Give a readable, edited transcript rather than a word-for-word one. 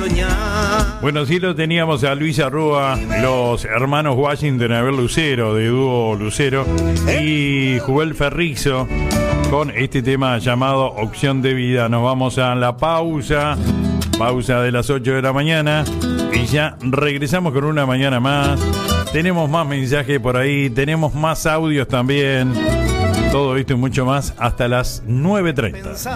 soñar. Bueno, sí lo teníamos a Luis Arrúa, los hermanos Washington, Abel Lucero, de dúo Lucero, y Jubel Ferrizo, con este tema llamado Opción de Vida. Nos vamos a la pausa de las 8 de la mañana, y ya regresamos con una mañana más. Tenemos más mensajes por ahí, tenemos más audios también. Todo esto y mucho más hasta las 9:30.